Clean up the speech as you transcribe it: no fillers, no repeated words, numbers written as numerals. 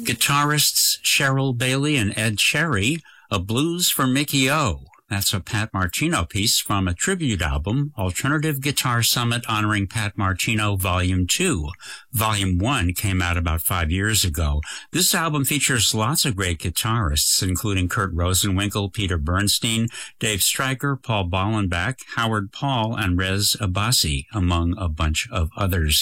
Guitarists Cheryl Bailey and Ed Cherry, A Blues for Mickey O. That's a Pat Martino piece from a tribute album, Alternative Guitar Summit honoring Pat Martino Volume 2. Volume 1 came out about 5 years ago. This album features lots of great guitarists, including Kurt Rosenwinkel, Peter Bernstein, Dave Stryker, Paul Bollenbach, Howard Paul, and Rez Abbasi, among a bunch of others.